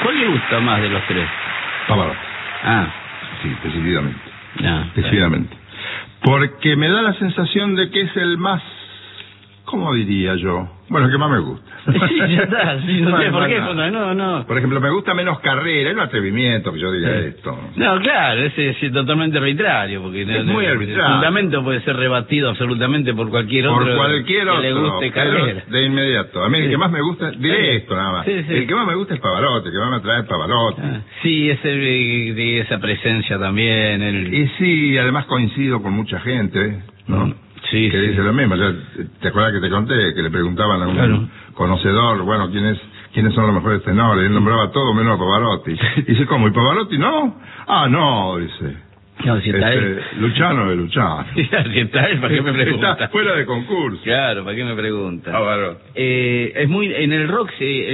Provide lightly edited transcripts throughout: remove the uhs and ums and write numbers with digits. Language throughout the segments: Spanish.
¿Cuál le gusta más de los tres? Pavarotti. Ah. Sí, decididamente. No, decididamente. Porque me da la sensación de que es el más, ¿cómo diría yo? Bueno, el que más me gusta. Sí, ya está. Sí, no sé por qué. No. Por ejemplo, me gusta menos Carrera, es un atrevimiento que yo diga esto. No, claro, es totalmente arbitrario. Porque es muy arbitrario. El fundamento puede ser rebatido absolutamente por cualquier otro. Por cualquier otro. Que le guste Carrera. De inmediato. A mí el que más me gusta, diré esto nada más. Sí. El que más me gusta es Pavarotti, el que más me atrae es Pavarotti. Sí, de esa presencia también. Y sí, además coincido con mucha gente, ¿no? Sí, que dice lo mismo. ¿Te acuerdas que te conté que le preguntaban a un conocedor, bueno, quiénes son los mejores tenores? Él nombraba todo menos a Pavarotti. Dice, ¿cómo? ¿Y Pavarotti no? Ah, no, dice. No, si está él. Luciano de Luciano. Si está él, ¿para qué me pregunta? Está fuera de concurso. Claro, ¿para qué me pregunta? Pavarotti. Es muy en el rock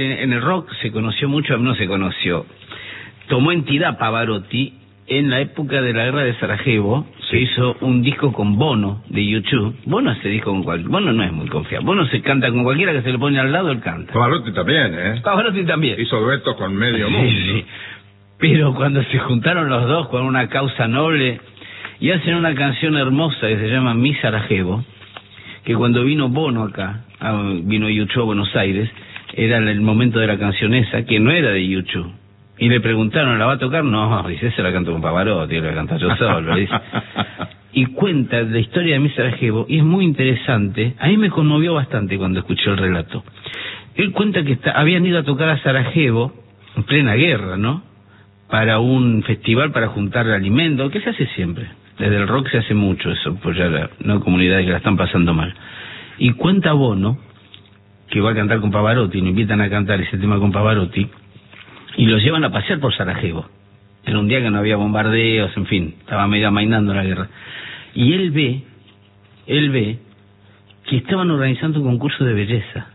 se conoció mucho, no se conoció. Tomó entidad Pavarotti en la época de la guerra de Sarajevo. Se hizo un disco con Bono de YouTube. Bono hace disco con cualquiera. Bono no es muy confiable. Bono se canta con cualquiera que se le pone al lado, él canta. Pavarotti también, ¿eh? Pavarotti también. Hizo duetos con medio mundo. Sí. Pero cuando se juntaron los dos con una causa noble y hacen una canción hermosa que se llama Mi Sarajevo, que cuando vino Bono acá, vino YouTube a Buenos Aires, era el momento de la canción esa, que no era de YouTube. Y le preguntaron, ¿la va a tocar? No, dice, se la canto con Pavarotti, la canto yo solo, dice. Y cuenta la historia de Mi Sarajevo, y es muy interesante. A mí me conmovió bastante cuando escuché el relato. Él cuenta que habían ido a tocar a Sarajevo, en plena guerra, ¿no? Para un festival para juntar alimentos, que se hace siempre. Desde el rock se hace mucho eso, apoyar a comunidades que la están pasando mal. Y cuenta Bono, que va a cantar con Pavarotti, lo invitan a cantar ese tema con Pavarotti, y los llevan a pasear por Sarajevo. Era un día que no había bombardeos, en fin, estaba medio amainando la guerra. Y él ve que estaban organizando un concurso de belleza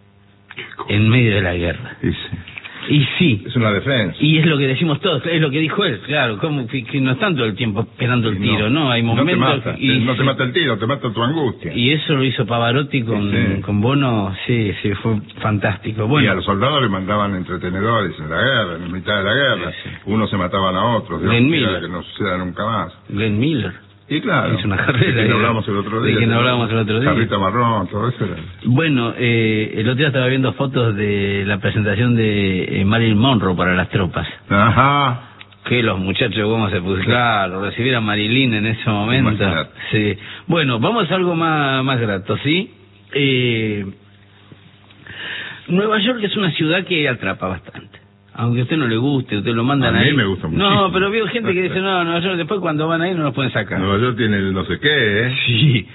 en medio de la guerra. Y sí. Es una defensa. Y es lo que decimos todos, es lo que dijo él, claro, como que no están todo el tiempo esperando el tiro, ¿no? Hay momentos... No te mata el tiro, te mata tu angustia. Y eso lo hizo Pavarotti con Bono, sí, fue fantástico. Bueno, y a los soldados le mandaban entretenedores en la guerra, en mitad de la guerra. Unos se mataban a otros, Glenn Miller. Que no suceda nunca más. Glenn Miller. Y claro, es una carrera de que no hablamos el otro día. Carrita marrón, todo eso era. Bueno, el otro día estaba viendo fotos de la presentación de Marilyn Monroe para las tropas. Ajá. Que los muchachos cómo se pusieron, claro, recibir a Marilyn en ese momento. Imagínate. Sí. Bueno, vamos a algo más grato, ¿sí? Nueva York es una ciudad que atrapa bastante. Aunque a usted no le guste, usted lo mandan ahí. A mí me gusta muchísimo. No, pero veo gente que dice, no, Nueva York, después cuando van ahí no los pueden sacar. Nueva York tiene el no sé qué, ¿eh?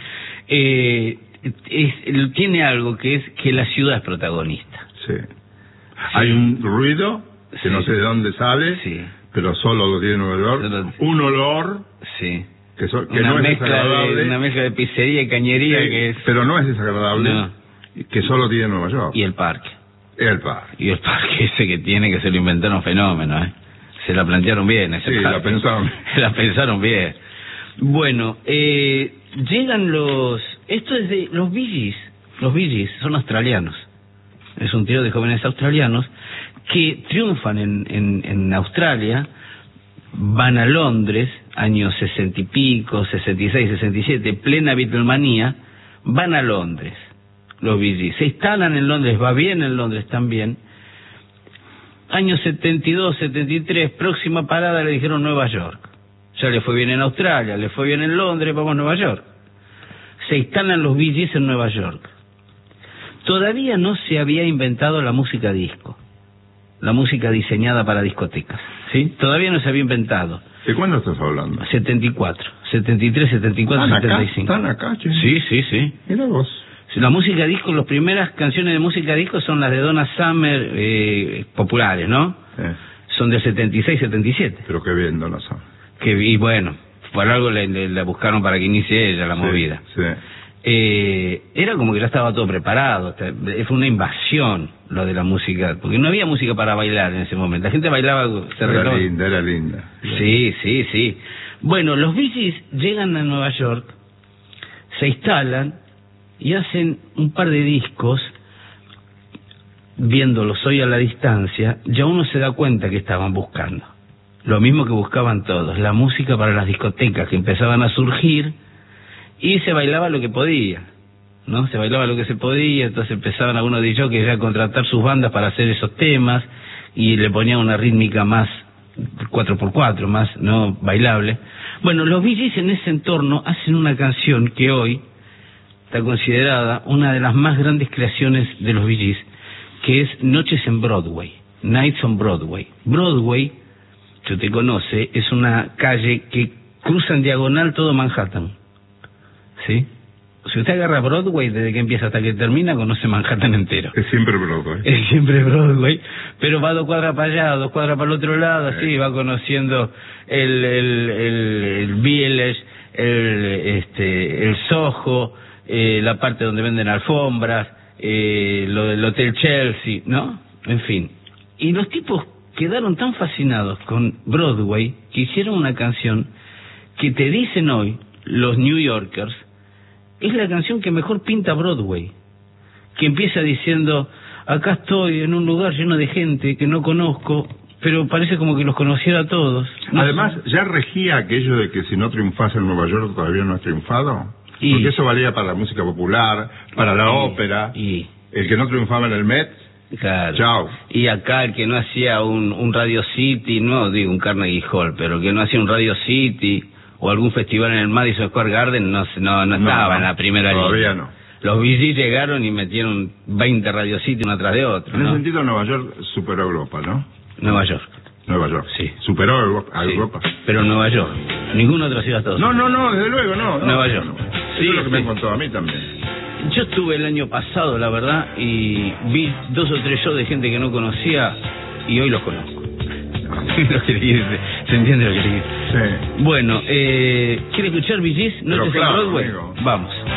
Sí. Tiene algo que es que la ciudad es protagonista. Sí. Hay un ruido que no sé de dónde sale, pero solo lo tiene Nueva York. Un olor, que no es desagradable. Una mezcla de pizzería y cañería que es... Pero no es desagradable, que solo tiene Nueva York. Y el parque. Y el parque ese que tiene, que se lo inventaron fenómeno, ¿eh? Se la plantearon bien ese parque. La pensaron. La pensaron bien. Bueno, llegan esto es de los Bee Gees. Los Bee Gees son australianos. Es un trío de jóvenes australianos que triunfan en Australia, van a Londres, años 60 y pico, 66, 67, plena Beatlemanía, van a Londres. Los Bee Gees se instalan en Londres, va bien en Londres también. Años 72, 73, próxima parada le dijeron Nueva York. Ya le fue bien en Australia, le fue bien en Londres, vamos a Nueva York. Se instalan los Bee Gees en Nueva York. Todavía no se había inventado la música disco, la música diseñada para discotecas, ¿sí? Todavía no se había inventado. ¿De cuándo estás hablando? 74, 73, 74, 75. ¿Están acá, che? Sí. Mira vos. La música disco, las primeras canciones de música disco son las de Donna Summer, populares, ¿no? Son del 76, 77. Pero qué bien, Donna Summer. Y bueno, por algo la buscaron para que inicie ella la movida. Era como que ya estaba todo preparado, fue una invasión lo de la música, porque no había música para bailar en ese momento, la gente bailaba... Era linda. Sí. Bueno, los Bee Gees llegan a Nueva York, se instalan y hacen un par de discos viéndolos hoy a la distancia, ya uno se da cuenta que estaban buscando. Lo mismo que buscaban todos, la música para las discotecas que empezaban a surgir, y se bailaba lo que podía, ¿no? Se bailaba lo que se podía, entonces empezaban algunos de ellos que ya a contratar sus bandas para hacer esos temas, y le ponían una rítmica más 4x4, más no bailable. Bueno, los Bee Gees en ese entorno hacen una canción que hoy está considerada una de las más grandes creaciones de los Bee Gees, que es Noches en Broadway, Nights on Broadway. Broadway, si usted conoce, es una calle que cruza en diagonal todo Manhattan, ¿sí? Si usted agarra Broadway, desde que empieza hasta que termina, conoce Manhattan entero. Es siempre Broadway. Es siempre Broadway, pero va 2 cuadras para allá, 2 cuadras para el otro lado, así, va conociendo el Village, el Soho, la parte donde venden alfombras, lo del Hotel Chelsea, ¿no? En fin. Y los tipos quedaron tan fascinados con Broadway que hicieron una canción que te dicen hoy los New Yorkers, es la canción que mejor pinta Broadway, que empieza diciendo: acá estoy en un lugar lleno de gente que no conozco, pero parece como que los conociera a todos. ¿No? Además, ya regía aquello de que si no triunfase en Nueva York todavía no has triunfado. Porque eso valía para la música popular, para la ópera. El que no triunfaba en el Met, claro. Chao. Y acá el que no hacía un Radio City, no digo un Carnegie Hall, pero el que no hacía un Radio City o algún festival en el Madison Square Garden no estaba en la primera línea. Todavía no. Los Bee Gees llegaron y metieron 20 Radio City uno tras de otro. En ese sentido, Nueva York superó a Europa, ¿no? Nueva York. Nueva York. Sí. Superó a Europa. Pero Nueva York. Ninguna otra ciudad de Estados Unidos. No, desde luego, no. Nueva York. Sí, eso es lo que me contó a mí también. Yo estuve el año pasado, la verdad, y vi 2 o 3 shows de gente que no conocía y hoy los conozco. Lo que le quiere, ¿se entiende lo que le quiere? Sí. Bueno, ¿quiere escuchar Bee Gees? ¿Noches en Broadway? Amigo. Vamos.